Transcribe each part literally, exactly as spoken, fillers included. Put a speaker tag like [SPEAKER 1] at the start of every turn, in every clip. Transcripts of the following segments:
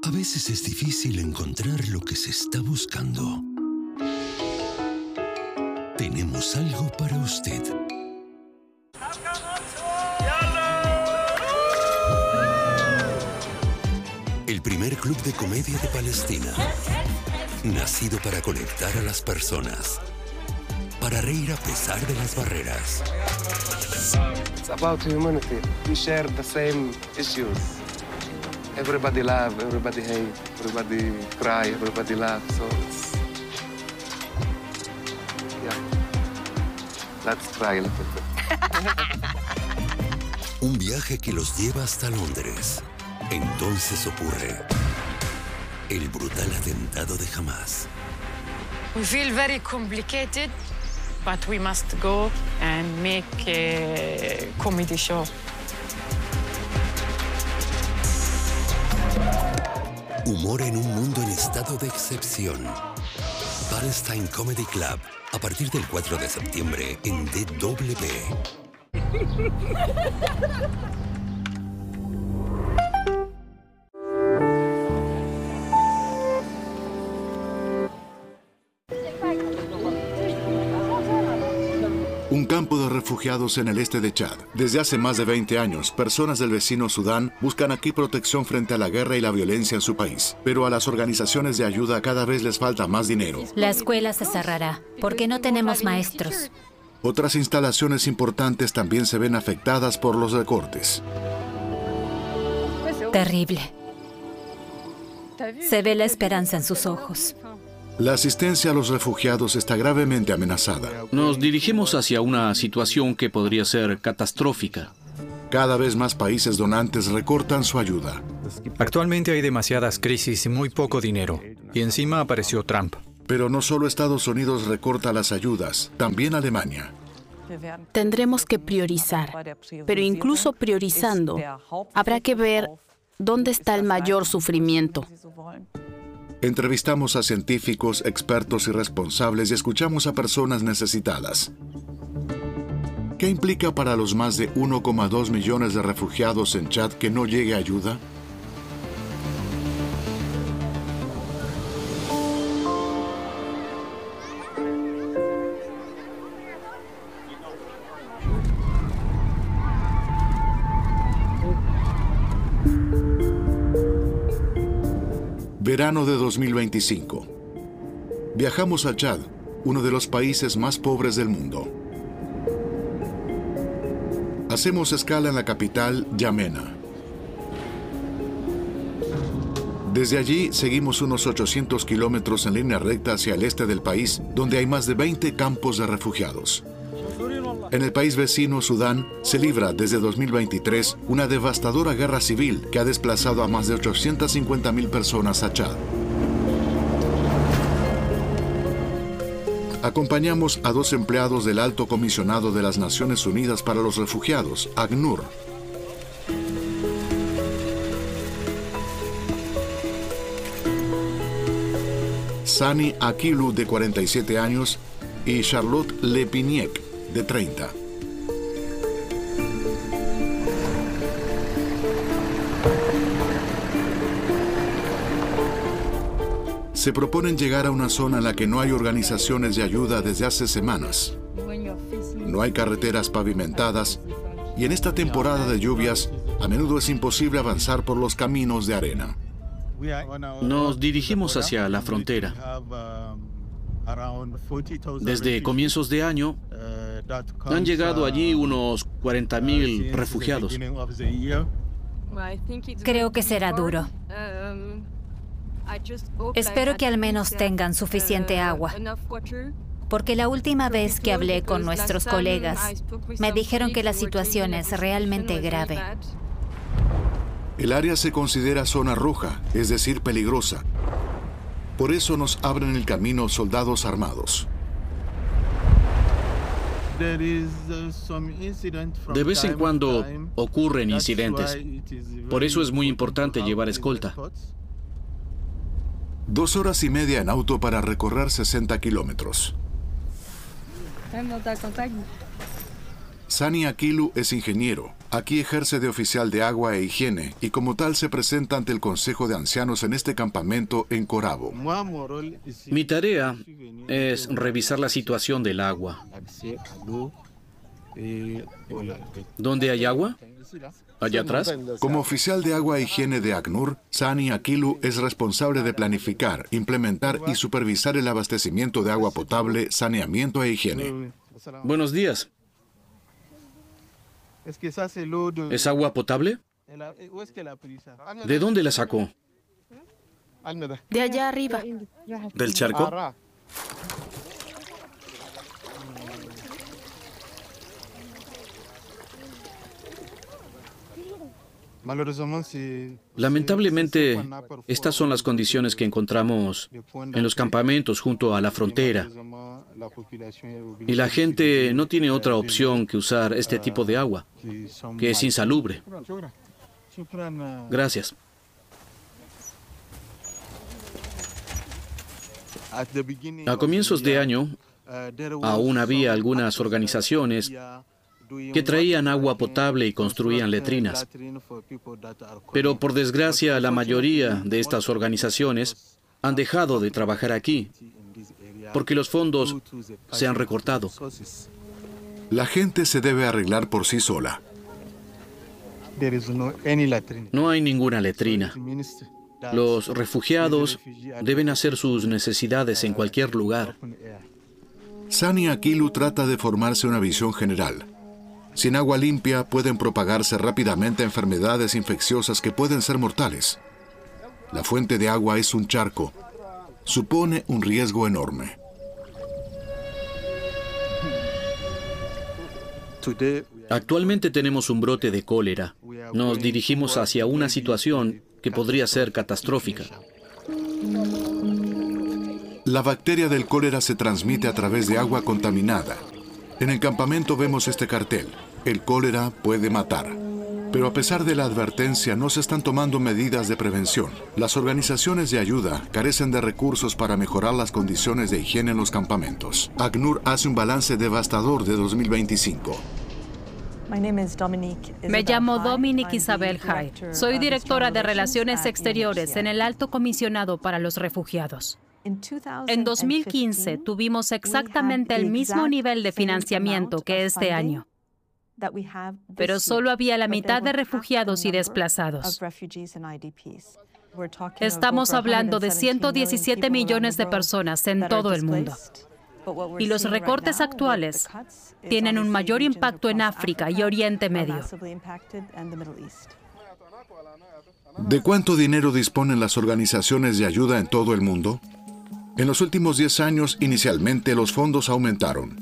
[SPEAKER 1] A veces es difícil encontrar lo que se está buscando. Tenemos algo para usted. El primer club de comedia de Palestina. Nacido para conectar a las personas. Para reír a pesar de las barreras.
[SPEAKER 2] It's about humanity. We share the same issues. Everybody laugh, everybody hate, everybody cry, everybody laugh. So it's... yeah. Let's cry a little bit.
[SPEAKER 1] Un viaje que los lleva hasta Londres. Entonces ocurre el brutal atentado de Hamas.
[SPEAKER 3] We feel very complicated, but we must go and make a comedy show.
[SPEAKER 1] Humor en un mundo en estado de excepción. Palestine Comedy Club, a partir del cuatro de septiembre en D W.
[SPEAKER 4] Un campo de refugiados en el este de Chad. Desde hace más de veinte años, personas del vecino Sudán buscan aquí protección frente a la guerra y la violencia en su país. Pero a las organizaciones de ayuda cada vez les falta más dinero.
[SPEAKER 5] La escuela se cerrará porque no tenemos maestros.
[SPEAKER 4] Otras instalaciones importantes también se ven afectadas por los recortes.
[SPEAKER 5] Terrible. Se ve la esperanza en sus ojos.
[SPEAKER 4] La asistencia a los refugiados está gravemente amenazada.
[SPEAKER 6] Nos dirigimos hacia una situación que podría ser catastrófica.
[SPEAKER 4] Cada vez más países donantes recortan su ayuda.
[SPEAKER 7] Actualmente hay demasiadas crisis y muy poco dinero. Y encima apareció Trump.
[SPEAKER 4] Pero no solo Estados Unidos recorta las ayudas, también Alemania.
[SPEAKER 8] Tendremos que priorizar, pero incluso priorizando, habrá que ver dónde está el mayor sufrimiento.
[SPEAKER 4] Entrevistamos a científicos, expertos y responsables y escuchamos a personas necesitadas. ¿Qué implica para los más de uno coma dos millones de refugiados en Chad que no llegue ayuda? Verano de dos mil veinticinco. Viajamos a Chad, uno de los países más pobres del mundo. Hacemos escala en la capital, Yamena. Desde allí seguimos unos ochocientos kilómetros en línea recta hacia el este del país, donde hay más de veinte campos de refugiados. En el país vecino, Sudán, se libra desde dos mil veintitrés una devastadora guerra civil que ha desplazado a más de ochocientas cincuenta mil personas a Chad. Acompañamos a dos empleados del Alto Comisionado de las Naciones Unidas para los Refugiados, ACNUR. Sani Akilu, de cuarenta y siete años, y Charlotte Lepiniek, de treinta. Se proponen llegar a una zona en la que no hay organizaciones de ayuda desde hace semanas. No hay carreteras pavimentadas y en esta temporada de lluvias a menudo es imposible avanzar por los caminos de arena.
[SPEAKER 6] Nos dirigimos hacia la frontera. Desde comienzos de año han llegado allí unos cuarenta mil refugiados.
[SPEAKER 5] Creo que será duro. Espero que al menos tengan suficiente agua, porque la última vez que hablé con nuestros colegas, me dijeron que la situación es realmente grave.
[SPEAKER 4] El área se considera zona roja, es decir, peligrosa. Por eso nos abren el camino soldados armados.
[SPEAKER 6] De vez en cuando ocurren incidentes. Por eso es muy importante llevar escolta.
[SPEAKER 4] Dos horas y media en auto para recorrer sesenta kilómetros. Sani Akilu es ingeniero. Aquí ejerce de oficial de agua e higiene y como tal se presenta ante el Consejo de Ancianos en este campamento en Corabo.
[SPEAKER 6] Mi tarea es revisar la situación del agua. ¿Dónde hay agua? ¿Allá atrás?
[SPEAKER 4] Como oficial de agua e higiene de ACNUR, Sani Akilu es responsable de planificar, implementar y supervisar el abastecimiento de agua potable, saneamiento e higiene.
[SPEAKER 6] Buenos días. ¿Es agua potable? ¿De dónde la sacó?
[SPEAKER 8] De allá arriba.
[SPEAKER 6] ¿Del charco? Lamentablemente, estas son las condiciones que encontramos en los campamentos junto a la frontera. Y la gente no tiene otra opción que usar este tipo de agua, que es insalubre. Gracias. A comienzos de año, aún había algunas organizaciones que traían agua potable y construían letrinas. Pero por desgracia, la mayoría de estas organizaciones han dejado de trabajar aquí, porque los fondos se han recortado.
[SPEAKER 4] La gente se debe arreglar por sí sola.
[SPEAKER 6] No hay ninguna letrina. Los refugiados deben hacer sus necesidades en cualquier lugar.
[SPEAKER 4] Sani Akilu trata de formarse una visión general. Sin agua limpia pueden propagarse rápidamente enfermedades infecciosas que pueden ser mortales. La fuente de agua es un charco. Supone un riesgo enorme.
[SPEAKER 6] Actualmente tenemos un brote de cólera. Nos dirigimos hacia una situación que podría ser catastrófica.
[SPEAKER 4] La bacteria del cólera se transmite a través de agua contaminada. En el campamento vemos este cartel. El cólera puede matar. Pero a pesar de la advertencia, no se están tomando medidas de prevención. Las organizaciones de ayuda carecen de recursos para mejorar las condiciones de higiene en los campamentos. ACNUR hace un balance devastador de dos mil veinticinco.
[SPEAKER 9] Me llamo Dominique Isabel Hyde. Soy directora de Relaciones Exteriores en el Alto Comisionado para los Refugiados. En dos mil quince tuvimos exactamente el mismo nivel de financiamiento que este año, pero solo había la mitad de refugiados y desplazados. Estamos hablando de ciento diecisiete millones de personas en todo el mundo. Y los recortes actuales tienen un mayor impacto en África y Oriente Medio.
[SPEAKER 4] ¿De cuánto dinero disponen las organizaciones de ayuda en todo el mundo? En los últimos diez años, inicialmente, los fondos aumentaron.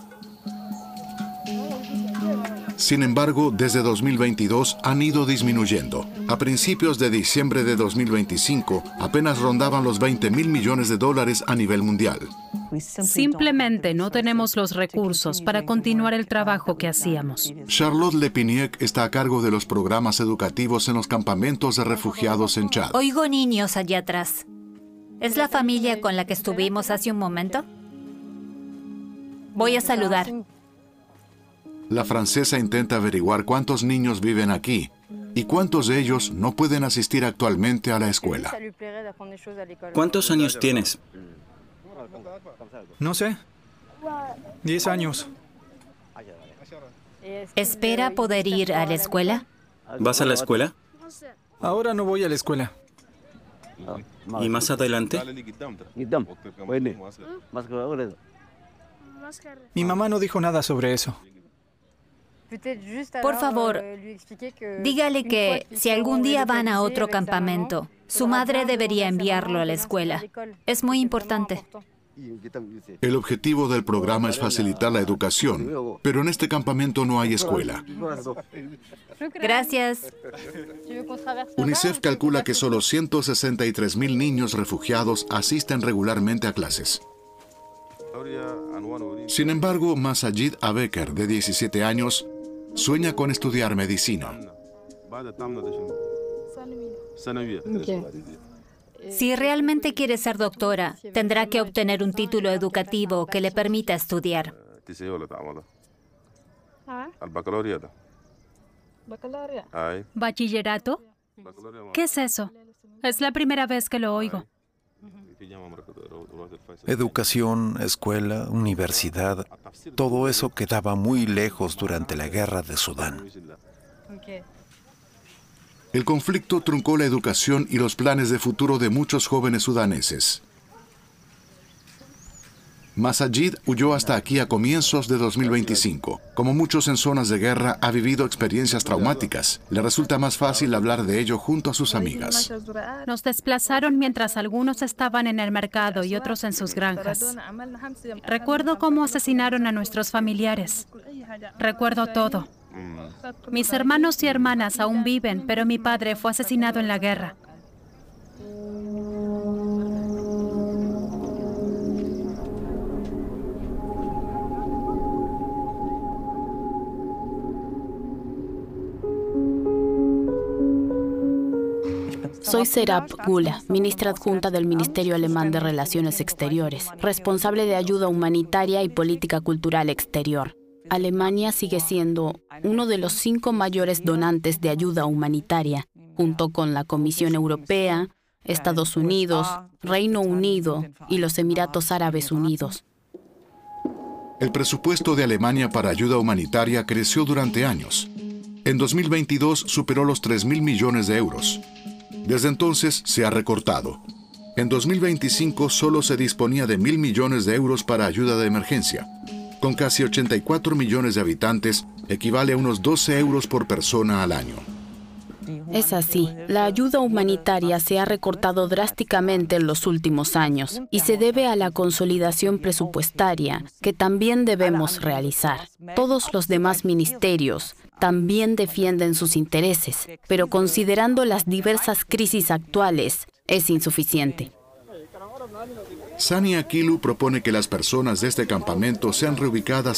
[SPEAKER 4] Sin embargo, desde dos mil veintidós han ido disminuyendo. A principios de diciembre de dos mil veinticinco, apenas rondaban los veinte mil millones de dólares a nivel mundial.
[SPEAKER 9] Simplemente no tenemos los recursos para continuar el trabajo que hacíamos.
[SPEAKER 4] Charlotte Lepiniec está a cargo de los programas educativos en los campamentos de refugiados en Chad.
[SPEAKER 5] Oigo niños allá atrás. ¿Es la familia con la que estuvimos hace un momento? Voy a saludar.
[SPEAKER 4] La francesa intenta averiguar cuántos niños viven aquí y cuántos de ellos no pueden asistir actualmente a la escuela.
[SPEAKER 10] ¿Cuántos años tienes?
[SPEAKER 7] No sé. Diez años.
[SPEAKER 5] ¿Espera poder ir a la escuela?
[SPEAKER 10] ¿Vas a la escuela?
[SPEAKER 7] Ahora no voy a la escuela.
[SPEAKER 10] ¿Y más adelante?
[SPEAKER 7] Mi mamá no dijo nada sobre eso.
[SPEAKER 5] Por favor, dígale que si algún día van a otro campamento, su madre debería enviarlo a la escuela. Es muy importante.
[SPEAKER 4] El objetivo del programa es facilitar la educación, pero en este campamento no hay escuela.
[SPEAKER 5] Gracias.
[SPEAKER 4] UNICEF calcula que solo ciento sesenta y tres mil niños refugiados asisten regularmente a clases. Sin embargo, Masajid Abeker, de diecisiete años, sueña con estudiar medicina.
[SPEAKER 5] Si realmente quiere ser doctora, tendrá que obtener un título educativo que le permita estudiar.
[SPEAKER 9] ¿Bachillerato? ¿Qué es eso? Es la primera vez que lo oigo.
[SPEAKER 11] Educación, escuela, universidad, todo eso quedaba muy lejos durante la guerra de Sudán.
[SPEAKER 4] El conflicto truncó la educación y los planes de futuro de muchos jóvenes sudaneses. Masajid huyó hasta aquí a comienzos de dos mil veinticinco. Como muchos en zonas de guerra, ha vivido experiencias traumáticas. Le resulta más fácil hablar de ello junto a sus amigas.
[SPEAKER 9] Nos desplazaron mientras algunos estaban en el mercado y otros en sus granjas. Recuerdo cómo asesinaron a nuestros familiares. Recuerdo todo. Mis hermanos y hermanas aún viven, pero mi padre fue asesinado en la guerra.
[SPEAKER 8] Soy Serap Gula, ministra adjunta del Ministerio Alemán de Relaciones Exteriores, responsable de ayuda humanitaria y política cultural exterior. Alemania sigue siendo uno de los cinco mayores donantes de ayuda humanitaria, junto con la Comisión Europea, Estados Unidos, Reino Unido y los Emiratos Árabes Unidos.
[SPEAKER 4] El presupuesto de Alemania para ayuda humanitaria creció durante años. En dos mil veintidós superó los tres mil millones de euros. Desde entonces se ha recortado. En dos mil veinticinco solo se disponía de mil millones de euros para ayuda de emergencia. Con casi ochenta y cuatro millones de habitantes, equivale a unos doce euros por persona al año.
[SPEAKER 8] Es así. La ayuda humanitaria se ha recortado drásticamente en los últimos años y se debe a la consolidación presupuestaria que también debemos realizar. Todos los demás ministerios también defienden sus intereses, pero considerando las diversas crisis actuales, es insuficiente.
[SPEAKER 4] Sani Akilu propone que las personas de este campamento sean reubicadas